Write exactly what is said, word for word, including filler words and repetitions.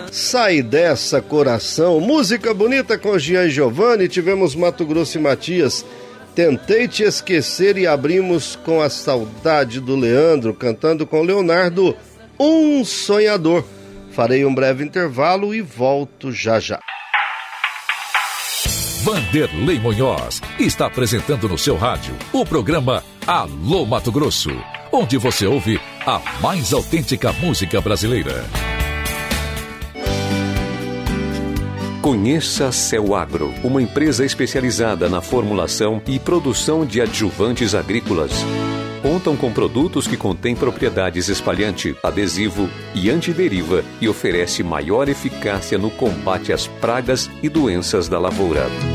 Sai dessa, coração. Música bonita com Jean e Giovanni. Tivemos Mato Grosso e Matias. Tentei te esquecer e abrimos com a saudade do Leandro, cantando com Leonardo, Um Sonhador. Farei um breve intervalo e volto já já. Vanderlei Munhoz está apresentando no seu rádio o programa Alô Mato Grosso, onde você ouve a mais autêntica música brasileira. Conheça a Céu Agro, uma empresa especializada na formulação e produção de adjuvantes agrícolas. Contam com produtos que contêm propriedades espalhante, adesivo e antideriva e oferece maior eficácia no combate às pragas e doenças da lavoura.